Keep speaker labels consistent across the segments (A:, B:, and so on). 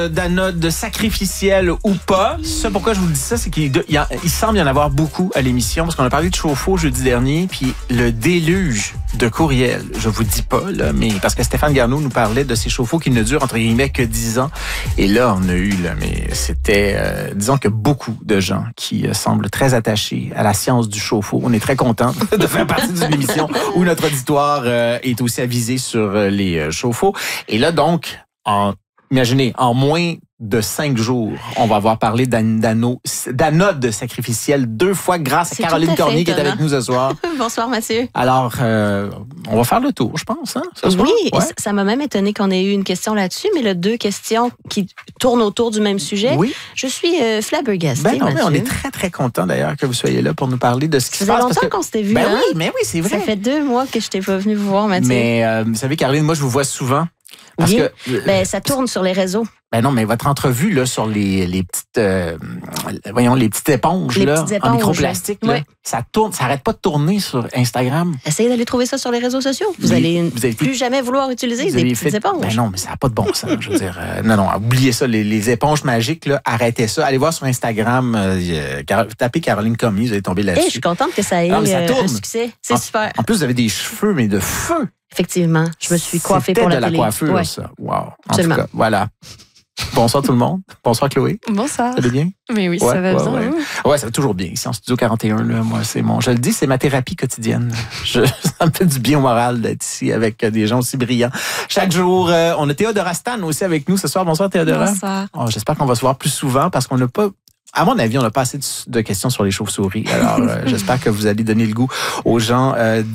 A: D'anode sacrificielle ou pas. Ça, pourquoi je vous dis ça, c'est qu'il semble y en avoir beaucoup à l'émission, parce qu'on a parlé de chauffe-eau jeudi dernier, puis le déluge de courriels, je vous dis pas, là, mais parce que Stéphane Garneau nous parlait de ces chauffe-eau qui ne durent entre guillemets que 10 ans. Et là, on a eu, là, mais c'était, disons que beaucoup de gens qui semblent très attachés à la science du chauffe-eau. On est très contents de faire partie d'une émission où notre auditoire est aussi avisé sur les chauffe-eau. Et là, donc, imaginez, en moins de 5 jours, on va avoir parlé d'anode sacrificielle 2 fois grâce à Caroline Cormier qui est avec nous ce soir.
B: Bonsoir, Mathieu.
A: Alors, on va faire le tour, je pense. Hein, ce soir?
B: Oui,
A: ouais.
B: Ça m'a même étonné qu'on ait eu une question là-dessus, mais là, 2 questions qui tournent autour du même sujet.
A: Oui.
B: Je suis flabbergastée,
A: Ben non,
B: Mathieu.
A: mais on est très, très contents d'ailleurs que vous soyez là pour nous parler de ce qui se passe.
B: Ça fait longtemps qu'on s'était vu,
A: Ben
B: hein?
A: oui, mais oui, c'est vrai.
B: Ça fait 2 mois que je t'ai pas venu vous voir, Mathieu.
A: Mais vous savez, Caroline, moi, je vous vois souvent. Parce que,
B: ben, ça tourne sur les réseaux.
A: Ben non, mais votre entrevue là sur les petites les petites éponges là en microplastique là,
B: ouais.
A: ça tourne, ça arrête pas de tourner sur Instagram.
B: Essayez d'aller trouver ça sur les réseaux sociaux. Vous allez plus jamais vouloir utiliser des petites éponges.
A: Ben non, mais ça n'a pas de bon sens. Je veux dire, non, oubliez ça. Les éponges magiques là, arrêtez ça. Allez voir sur Instagram, tapez Caroline Cormier, vous allez tomber là-dessus.
B: Je suis contente que ça ait un succès. C'est super.
A: En plus, vous avez des cheveux mais de feu.
B: Effectivement, je me suis coiffée pour la télé.
A: C'était de la coiffure,
B: ouais.
A: ça. Wow.
B: Absolument.
A: En tout cas, voilà. Bonsoir tout le monde. Bonsoir Chloé.
C: Bonsoir.
A: Ça va bien?
C: Mais oui, ça va bien.
A: Ouais, ça va toujours bien. Ici en Studio 41, là, moi, je le dis, c'est ma thérapie quotidienne. Ça me fait du bien au moral d'être ici avec des gens aussi brillants. Chaque jour, on a Théodora Stan aussi avec nous ce soir. Bonsoir Théodora.
C: Bonsoir.
A: Oh, j'espère qu'on va se voir plus souvent parce qu'on n'a pas... À mon avis, on n'a pas assez de questions sur les chauves-souris. Alors, j'espère que vous allez donner le goût aux gens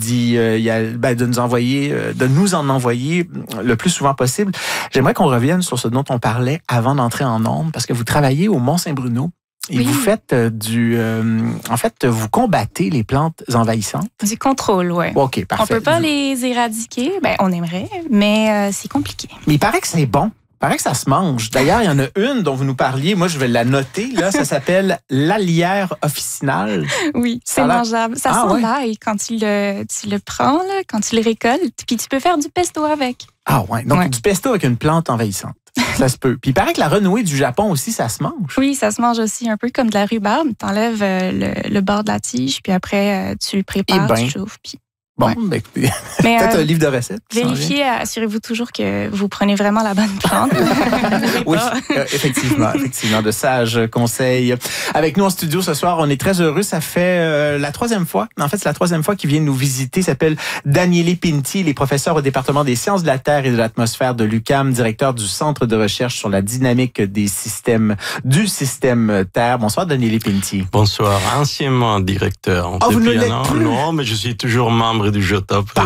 A: de nous en envoyer le plus souvent possible. J'aimerais qu'on revienne sur ce dont on parlait avant d'entrer en ondes, parce que vous travaillez au Mont-Saint-Bruno. Et vous faites vous combattez les plantes envahissantes.
C: Du contrôle, oui.
A: OK, parfait.
C: On peut pas les éradiquer, on aimerait, mais c'est compliqué.
A: Mais il paraît que c'est bon. Il paraît que ça se mange. D'ailleurs, il y en a une dont vous nous parliez. Moi, je vais la noter. Là, ça s'appelle l'alière officinale.
C: Oui, c'est mangeable. Ça sent l'ail quand tu le prends, là, quand tu le récoltes. Puis tu peux faire du pesto avec.
A: Ah ouais. Donc, du pesto avec une plante envahissante. Ça se peut. Puis il paraît que la renouée du Japon aussi, ça se mange.
C: Oui, ça se mange aussi. Un peu comme de la rhubarbe. Tu enlèves le bord de la tige, puis après, tu le prépares, tu chauffes, puis...
A: Bon, peut-être un livre de recettes.
C: Vérifiez, assurez-vous toujours que vous prenez vraiment la bonne plante.
A: Oui, effectivement, de sages conseils. Avec nous en studio ce soir, on est très heureux. Ça fait la 3e fois. En fait, c'est la 3e fois qu'il vient nous visiter. Il s'appelle Daniele Pinti. Il est professeur au département des sciences de la Terre et de l'atmosphère de l'UQAM, directeur du Centre de recherche sur la dynamique du système Terre. Bonsoir, Daniele Pinti.
D: Bonsoir. Anciennement directeur.
A: Vous ne l'êtes plus?
D: Non, mais je suis toujours membre du GEOTOP.